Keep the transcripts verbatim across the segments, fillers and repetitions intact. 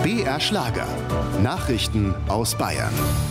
B R Schlager. Nachrichten aus Bayern.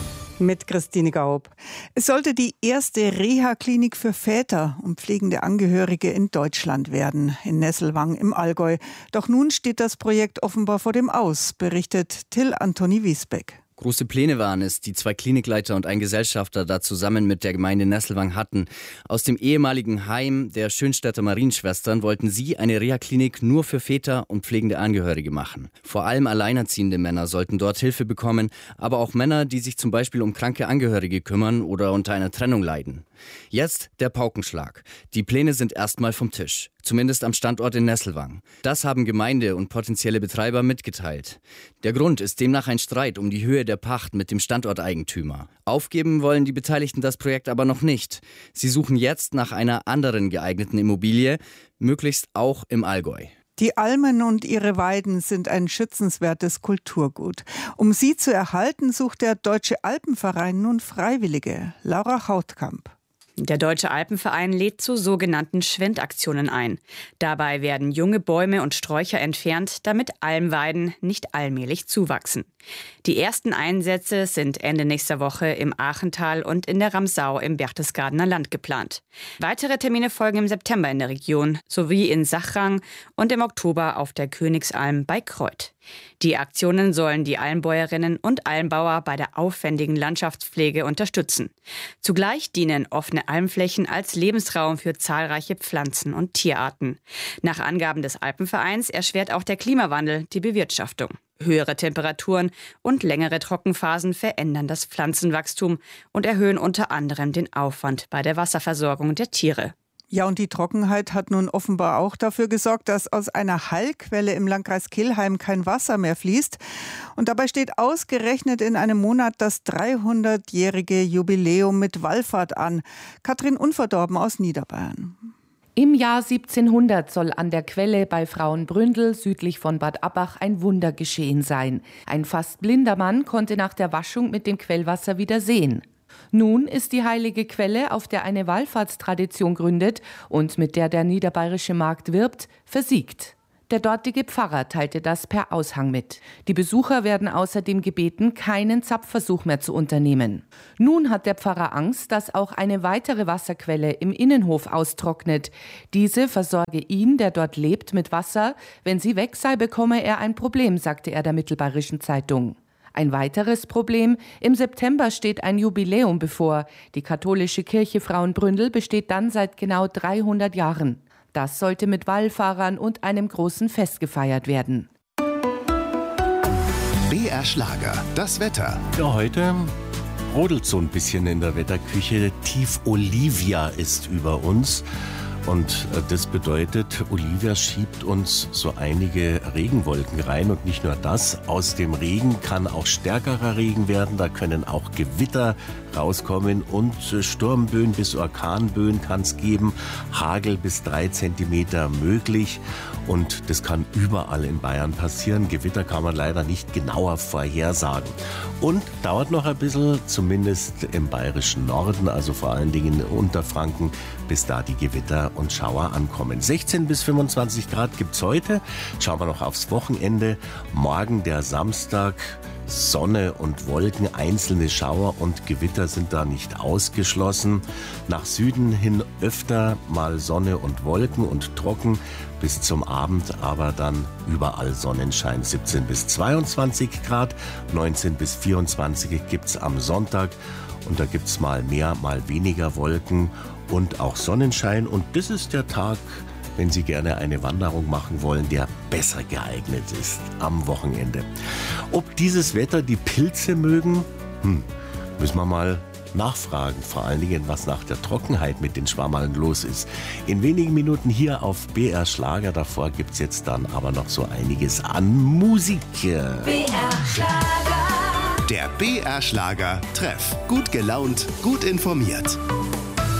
Mit Christine Gaub. Es sollte die erste Reha-Klinik für Väter und pflegende Angehörige in Deutschland werden, in Nesselwang im Allgäu. Doch nun steht das Projekt offenbar vor dem Aus, berichtet Till Antoni Wiesbeck. Große Pläne waren es, die zwei Klinikleiter und ein Gesellschafter da zusammen mit der Gemeinde Nesselwang hatten. Aus dem ehemaligen Heim der Schönstädter Marienschwestern wollten sie eine Reha-Klinik nur für Väter und pflegende Angehörige machen. Vor allem alleinerziehende Männer sollten dort Hilfe bekommen, aber auch Männer, die sich zum Beispiel um kranke Angehörige kümmern oder unter einer Trennung leiden. Jetzt der Paukenschlag. Die Pläne sind erstmal vom Tisch. Zumindest am Standort in Nesselwang. Das haben Gemeinde und potenzielle Betreiber mitgeteilt. Der Grund ist demnach ein Streit um die Höhe der Pacht mit dem Standorteigentümer. Aufgeben wollen die Beteiligten das Projekt aber noch nicht. Sie suchen jetzt nach einer anderen geeigneten Immobilie, möglichst auch im Allgäu. Die Almen und ihre Weiden sind ein schützenswertes Kulturgut. Um sie zu erhalten, sucht der Deutsche Alpenverein nun Freiwillige. Laura Hautkamp. Der Deutsche Alpenverein lädt zu sogenannten Schwendaktionen ein. Dabei werden junge Bäume und Sträucher entfernt, damit Almweiden nicht allmählich zuwachsen. Die ersten Einsätze sind Ende nächster Woche im Aachental und in der Ramsau im Berchtesgadener Land geplant. Weitere Termine folgen im September in der Region sowie in Sachrang und im Oktober auf der Königsalm bei Kreuth. Die Aktionen sollen die Almbäuerinnen und Almbauer bei der aufwendigen Landschaftspflege unterstützen. Zugleich dienen offene Almflächen als Lebensraum für zahlreiche Pflanzen- und Tierarten. Nach Angaben des Alpenvereins erschwert auch der Klimawandel die Bewirtschaftung. Höhere Temperaturen und längere Trockenphasen verändern das Pflanzenwachstum und erhöhen unter anderem den Aufwand bei der Wasserversorgung der Tiere. Ja, und die Trockenheit hat nun offenbar auch dafür gesorgt, dass aus einer Heilquelle im Landkreis Kelheim kein Wasser mehr fließt. Und dabei steht ausgerechnet in einem Monat das dreihundertjährige Jubiläum mit Wallfahrt an. Katrin Unverdorben aus Niederbayern. Im Jahr siebzehnhundert soll an der Quelle bei Frauenbründel südlich von Bad Abbach ein Wunder geschehen sein. Ein fast blinder Mann konnte nach der Waschung mit dem Quellwasser wieder sehen. Nun ist die heilige Quelle, auf der eine Wallfahrtstradition gründet und mit der der niederbayerische Markt wirbt, versiegt. Der dortige Pfarrer teilte das per Aushang mit. Die Besucher werden außerdem gebeten, keinen Zapfversuch mehr zu unternehmen. Nun hat der Pfarrer Angst, dass auch eine weitere Wasserquelle im Innenhof austrocknet. Diese versorge ihn, der dort lebt, mit Wasser. Wenn sie weg sei, bekomme er ein Problem, sagte er der Mittelbayerischen Zeitung. Ein weiteres Problem: Im September steht ein Jubiläum bevor. Die katholische Kirche Frauenbründel besteht dann seit genau dreihundert Jahren. Das sollte mit Wallfahrern und einem großen Fest gefeiert werden. B R Schlager, das Wetter. Ja, heute brodelt so ein bisschen in der Wetterküche. Tief Olivia ist über uns. Und das bedeutet, Olivia schiebt uns so einige Regenwolken rein. Und nicht nur das, aus dem Regen kann auch stärkerer Regen werden. Da können auch Gewitter rauskommen und Sturmböen bis Orkanböen kann es geben. Hagel bis drei Zentimeter möglich. Und das kann überall in Bayern passieren. Gewitter kann man leider nicht genauer vorhersagen. Und dauert noch ein bisschen, zumindest im bayerischen Norden, also vor allen Dingen in Unterfranken, bis da die Gewitter und Schauer ankommen. sechzehn bis fünfundzwanzig Grad gibt's heute. Schauen wir noch aufs Wochenende. Morgen der Samstag. Sonne und Wolken, einzelne Schauer und Gewitter sind da nicht ausgeschlossen. Nach Süden hin öfter mal Sonne und Wolken und trocken. Bis zum Abend aber dann überall Sonnenschein. siebzehn bis zweiundzwanzig Grad, neunzehn bis vierundzwanzig gibt's am Sonntag. Und da gibt's mal mehr, mal weniger Wolken und auch Sonnenschein. Und das ist der Tag, wenn Sie gerne eine Wanderung machen wollen, der besser geeignet ist am Wochenende. Ob dieses Wetter die Pilze mögen, hm, müssen wir mal nachfragen. Vor allen Dingen, was nach der Trockenheit mit den Schwammerln los ist. In wenigen Minuten hier auf B R Schlager. Davor gibt's jetzt dann aber noch so einiges an Musik. B R Schlager. Der B R Schlager Treff. Gut gelaunt, gut informiert.